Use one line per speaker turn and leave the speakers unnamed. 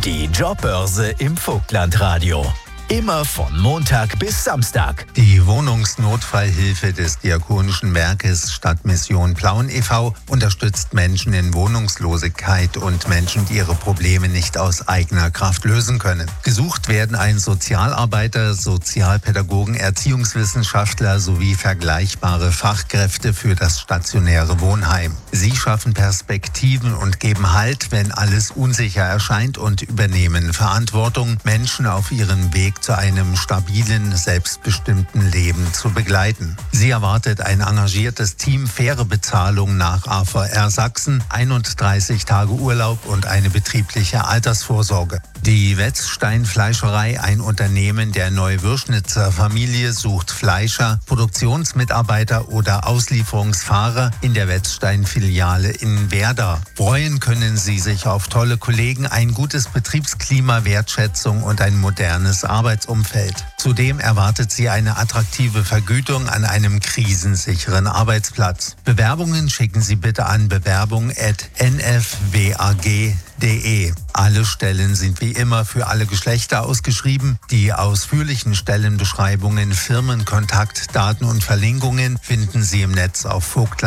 Die Jobbörse im Vogtlandradio. Immer von Montag bis Samstag.
Die Wohnungsnotfallhilfe des Diakonischen Werkes Stadtmission Plauen e.V. unterstützt Menschen in Wohnungslosigkeit und Menschen, die ihre Probleme nicht aus eigener Kraft lösen können. Gesucht werden ein Sozialarbeiter, Sozialpädagogen, Erziehungswissenschaftler sowie vergleichbare Fachkräfte für das stationäre Wohnheim. Sie schaffen Perspektiven und geben Halt, wenn alles unsicher erscheint, und übernehmen Verantwortung, Menschen auf ihrem Weg zu einem stabilen, selbstbestimmten Leben zu begleiten. Sie erwartet ein engagiertes Team, faire Bezahlung nach AVR Sachsen, 31 Tage Urlaub und eine betriebliche Altersvorsorge. Die Wetzstein Fleischerei, ein Unternehmen der Neuwürschnitzer Familie, sucht Fleischer, Produktionsmitarbeiter oder Auslieferungsfahrer in der Wetzstein-Filiale in Werder. Freuen können Sie sich auf tolle Kollegen, ein gutes Betriebsklima, Wertschätzung und ein modernes Arbeitsumfeld. Zudem erwartet Sie eine attraktive Vergütung an einem krisensicheren Arbeitsplatz. Bewerbungen schicken Sie bitte an bewerbung@nfwag.de. Alle Stellen sind wie immer für alle Geschlechter ausgeschrieben. Die ausführlichen Stellenbeschreibungen, Firmenkontaktdaten und Verlinkungen finden Sie im Netz auf Vogtland.